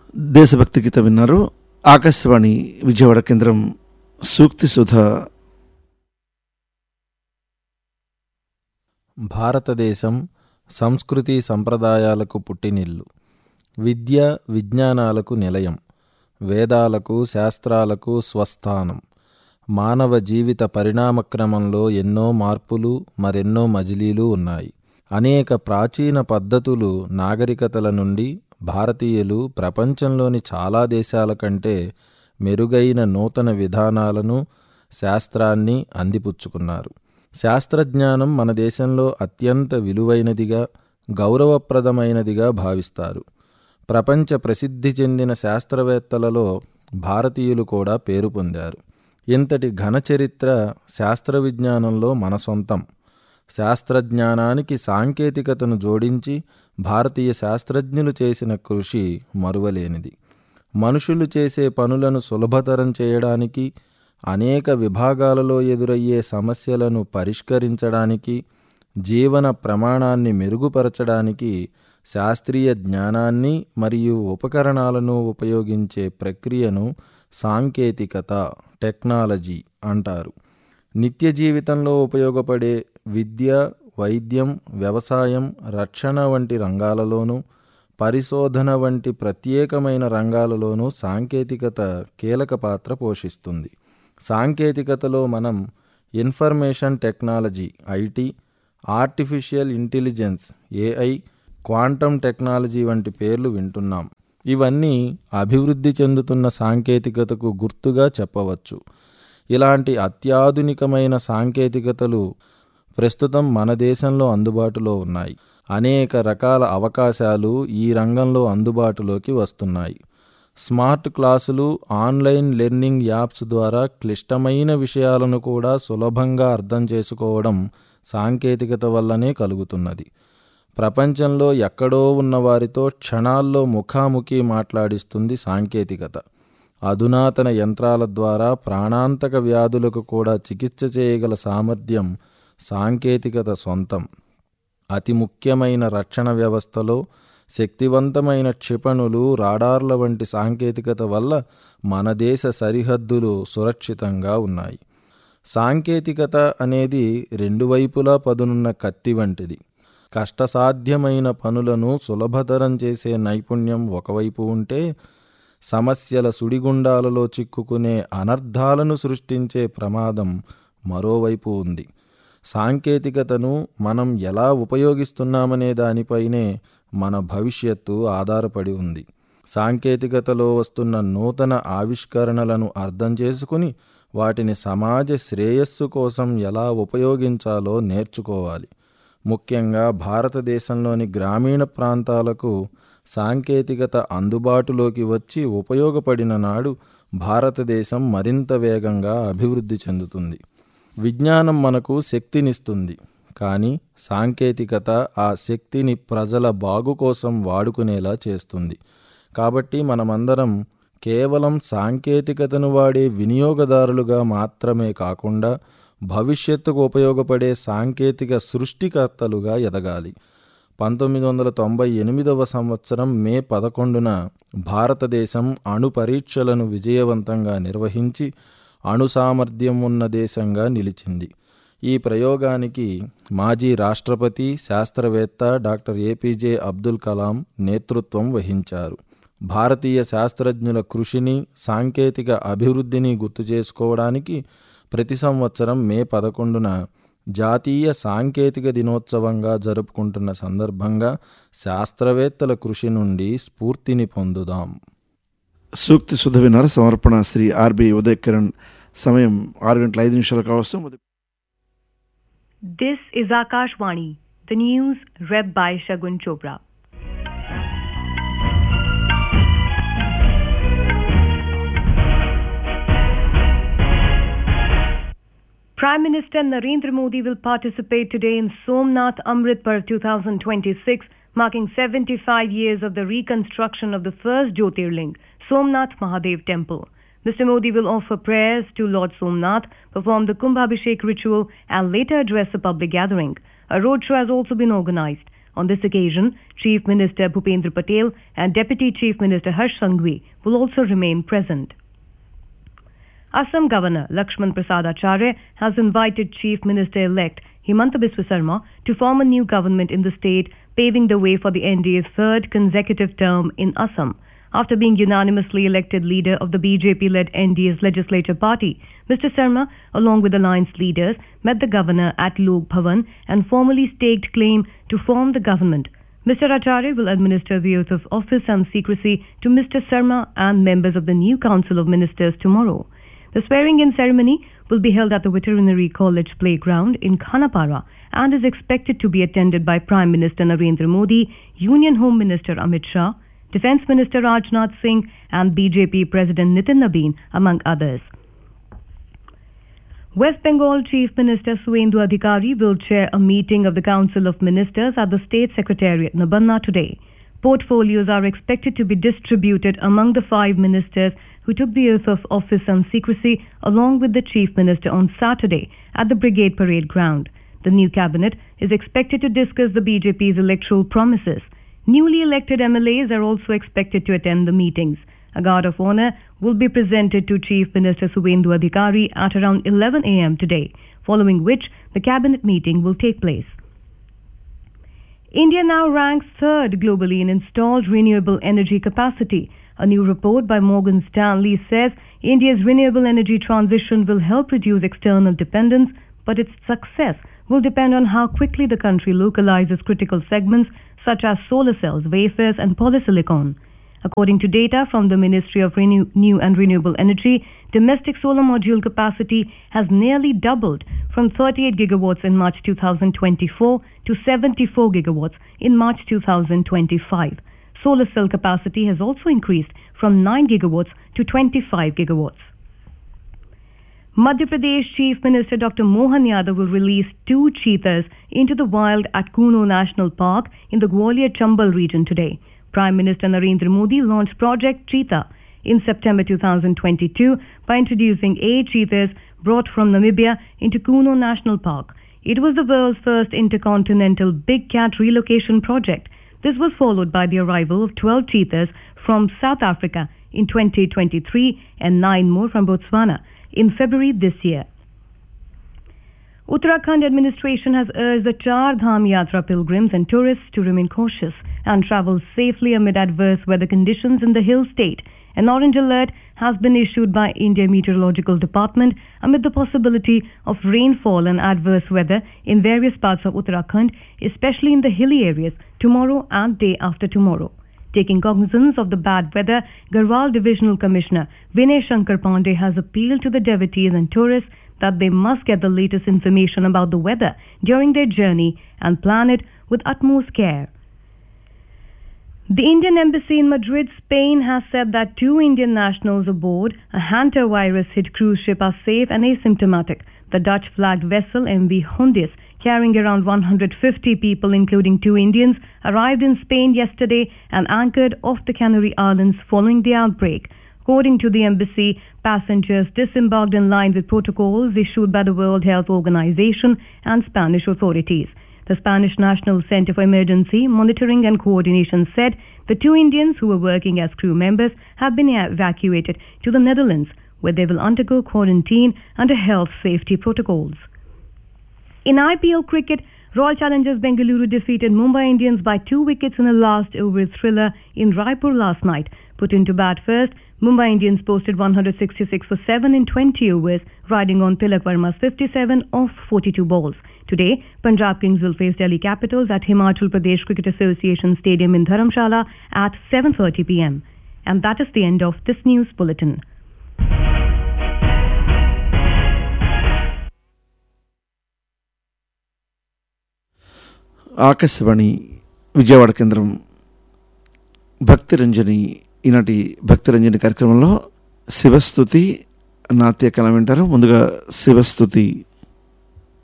దేశభక్తి గీత విన్నారు. ఆకాశవాణి విజయవాడ కేంద్రం. సూక్తి సుధ. భారతదేశం సంస్కృతి సంప్రదాయాలకు పుట్టినిల్లు, విద్య విజ్ఞానాలకు నిలయం, వేదాలకు శాస్త్రాలకు స్వస్థానం. మానవ జీవిత పరిణామక్రమంలో ఎన్నో మార్పులు, మరెన్నో మజిలీలు ఉన్నాయి. అనేక ప్రాచీన పద్ధతులు, నాగరికతల నుండి భారతీయులు ప్రపంచంలోని చాలా దేశాల కంటే మెరుగైన నూతన విధానాలను, శాస్త్రాన్ని అందిపుచ్చుకున్నారు. శాస్త్రజ్ఞానం మన దేశంలో అత్యంత విలువైనదిగా, గౌరవప్రదమైనదిగా భావిస్తారు. ప్రపంచ ప్రసిద్ధి చెందిన శాస్త్రవేత్తలలో భారతీయులు కూడా పేరు పొందారు. ఇంతటి ఘన చరిత్ర శాస్త్ర విజ్ఞానంలో మన సొంతం. శాస్త్రజ్ఞానానికి సాంకేతికతను జోడించి భారతీయ శాస్త్రజ్ఞులు చేసిన కృషి మరువలేనిది. మనుషులు చేసే పనులను సులభతరం చేయడానికి, అనేక విభాగాలలో ఎదురయ్యే సమస్యలను పరిష్కరించడానికి, జీవన ప్రమాణాన్ని మెరుగుపరచడానికి శాస్త్రీయ జ్ఞానాన్ని మరియు ఉపకరణాలను ఉపయోగించే ప్రక్రియను సాంకేతికత, టెక్నాలజీ అంటారు. నిత్య జీవితంలో ఉపయోగపడే విద్య, వైద్యం, వ్యవసాయం, రక్షణ వంటి రంగాలలోనూ, పరిశోధన వంటి ప్రత్యేకమైన రంగాలలోనూ సాంకేతికత కీలక పాత్ర పోషిస్తుంది. సాంకేతికతలో మనం information technology IT, artificial intelligence AI, quantum technology వంటి పేర్లు వింటున్నాం. ఇవన్నీ అభివృద్ధి చెందుతున్న సాంకేతికతకు గుర్తుగా చెప్పవచ్చు. ఇలాంటి అత్యాధునికమైన సాంకేతికతలు ప్రస్తుతం మన దేశంలో అందుబాటులో ఉన్నాయి. అనేక రకాల అవకాశాలు ఈ రంగంలో అందుబాటులోకి వస్తున్నాయి. స్మార్ట్ క్లాసులు, ఆన్లైన్ లెర్నింగ్ యాప్స్ ద్వారా క్లిష్టమైన విషయాలను కూడా సులభంగా అర్థం చేసుకోవడం సాంకేతికత వల్లనే కలుగుతున్నది. ప్రపంచంలో ఎక్కడో ఉన్నవారితో క్షణాల్లో ముఖాముఖి మాట్లాడిస్తుంది సాంకేతికత. అధునాతన యంత్రాల ద్వారా ప్రాణాంతక వ్యాధులకు కూడా చికిత్స చేయగల సామర్థ్యం సాంకేతికత సొంతం. అతి ముఖ్యమైన రక్షణ వ్యవస్థలో శక్తివంతమైన క్షిపణులు, రాడార్ల వంటి సాంకేతికత వల్ల మన దేశ సరిహద్దులు సురక్షితంగా ఉన్నాయి. సాంకేతికత అనేది రెండు వైపులా పదునున్న కత్తి వంటిది. కష్టసాధ్యమైన పనులను సులభతరం చేసే నైపుణ్యం ఒకవైపు ఉంటే, సమస్యల సుడిగుండాలలో చిక్కుకునే అనర్థాలను సృష్టించే ప్రమాదం మరోవైపు ఉంది. సాంకేతికతను మనం ఎలా ఉపయోగిస్తున్నామనే దానిపైనే మన భవిష్యత్తు ఆధారపడి ఉంది. సాంకేతికతలో వస్తున్న నూతన ఆవిష్కరణలను అర్థం చేసుకుని వాటిని సమాజ శ్రేయస్సు కోసం ఎలా ఉపయోగించాలో నేర్చుకోవాలి. ముఖ్యంగా భారతదేశంలోని గ్రామీణ ప్రాంతాలకు సాంకేతికత అందుబాటులోకి వచ్చి ఉపయోగపడిన నాడు భారతదేశం మరింత వేగంగా అభివృద్ధి చెందుతుంది. విజ్ఞానం మనకు శక్తినిస్తుంది, కానీ సాంకేతికత ఆ శక్తిని ప్రజల బాగు కోసం వాడుకునేలా చేస్తుంది. కాబట్టి మనమందరం కేవలం సాంకేతికతను వాడే వినియోగదారులుగా మాత్రమే కాకుండా భవిష్యత్తుకు ఉపయోగపడే సాంకేతిక సృష్టికర్తలుగా ఎదగాలి. 1998వ సంవత్సరం మే 11న భారతదేశం అణు పరీక్షలను విజయవంతంగా నిర్వహించి అణు సామర్థ్యం ఉన్న దేశంగా నిలిచింది. ఈ ప్రయోగానికి మాజీ రాష్ట్రపతి, శాస్త్రవేత్త డాక్టర్ ఏపీజే అబ్దుల్ కలాం నేతృత్వం వహించారు. భారతీయ శాస్త్రజ్ఞుల కృషిని, సాంకేతిక అభివృద్ధిని గుర్తు చేసుకోవడానికి ప్రతి సంవత్సరం మే 11న జాతీయ సాంకేతిక దినోత్సవంగా జరుపుకుంటున్న సందర్భంగా శాస్త్రవేత్తల కృషి నుండి స్ఫూర్తిని పొందుదాం. సూక్తి సుధ విన్నారు. సమర్పణ శ్రీ ఆర్బి ఉదయ్ కిరణ్. సమయం 6:05 కావస్తుంది. This is Akashvani, the news read by Shagun Chopra. Prime Minister Narendra Modi will participate today in Somnath Amrit Parv 2026, marking 75 years of the reconstruction of the first Jyotirling, Somnath Mahadev Temple. Mr. Modi will offer prayers to Lord Somnath, perform the Kumbhabhishek ritual and later address a public gathering. A roadshow has also been organized. On this occasion, Chief Minister Bhupendra Patel and Deputy Chief Minister Harsh Sanghvi will also remain present. Assam Governor Lakshman Prasad Acharya has invited Chief Minister-elect Himanta Biswa Sarma to form a new government in the state, paving the way for the NDA's third consecutive term in Assam. After being unanimously elected leader of the BJP-led NDA's legislature party, Mr. Sarma, along with alliance leaders, met the governor at Lok Bhavan and formally staked claim to form the government. Mr. Acharya will administer the oath of office and secrecy to Mr. Sarma and members of the new Council of Ministers tomorrow. The swearing-in ceremony will be held at the Veterinary College Playground in Khanapara and is expected to be attended by Prime Minister Narendra Modi, Union Home Minister Amit Shah, Defence Minister Rajnath Singh and BJP President Nitin Nabin, among others. West Bengal Chief Minister Suvendu Adhikari will chair a meeting of the Council of Ministers at the State Secretariat Nabanna today. Portfolios are expected to be distributed among the 5 ministers who took the oath of office and secrecy along with the Chief Minister on Saturday at the Brigade Parade Ground. The new cabinet is expected to discuss the BJP's electoral promises. Newly elected MLAs are also expected to attend the meetings. A guard of honor will be presented to Chief Minister Suvendu Adhikari at around 11 a.m. today, following which the cabinet meeting will take place. India now ranks 3rd globally in installed renewable energy capacity. A new report by Morgan Stanley says India's renewable energy transition will help reduce external dependence, but its success will depend on how quickly the country localizes critical segments such as solar cells, wafers and polysilicon. According to data from the Ministry of New and Renewable Energy, domestic solar module capacity has nearly doubled from 38 gigawatts in March 2024 to 74 gigawatts in March 2025. Solar cell capacity has also increased from 9 gigawatts to 25 gigawatts. Madhya Pradesh Chief Minister Dr. Mohan Yadav will release 2 cheetahs into the wild at Kuno National Park in the Gwalior-Chambal region today. Prime Minister Narendra Modi launched Project Cheetah in September 2022 by introducing 8 cheetahs brought from Namibia into Kuno National Park. It was the world's first intercontinental big cat relocation project. This was followed by the arrival of 12 cheetahs from South Africa in 2023 and 9 more from Botswana in February this year. Uttarakhand administration has urged the Char Dham Yatra pilgrims and tourists to remain cautious and travel safely amid adverse weather conditions in the hill state. An orange alert has been issued by India Meteorological Department amid the possibility of rainfall and adverse weather in various parts of Uttarakhand, especially in the hilly areas, tomorrow and day after tomorrow. Taking cognizance of the bad weather, Garhwal Divisional Commissioner Vinay Shankar Pandey has appealed to the devotees and tourists that they must get the latest information about the weather during their journey and plan it with utmost care. The Indian Embassy in Madrid, Spain has said that 2 Indian nationals aboard a hantavirus-hit cruise ship are safe and asymptomatic. The Dutch-flagged vessel MV Hondius, carrying around 150 people including 2 Indians, arrived in Spain yesterday and anchored off the Canary Islands following the outbreak. According to the embassy, passengers disembarked in line with protocols issued by the World Health Organization and Spanish authorities. The Spanish National Center for Emergency Monitoring and Coordination said the 2 Indians who were working as crew members have been evacuated to the Netherlands, where they will undergo quarantine under health safety protocols. In IPL cricket, Royal Challengers Bengaluru defeated Mumbai Indians by 2 wickets in a last-over thriller in Raipur last night. Put into bat first, Mumbai Indians posted 166 for 7 in 20 overs, riding on Tilak Verma's 57 off 42 balls. Today, Punjab Kings will face Delhi Capitals at Himachal Pradesh Cricket Association Stadium in Dharamshala at 7:30 p.m. And that is the end of this news bulletin. Akashvani Vijayawada కేంద్రం భక్తి రంజని ఈనాటి భక్తి రంజని కార్యక్రమంలో శివస్తుతి నాట్య కళ వింటారు. ముందుగా శివస్తుతి.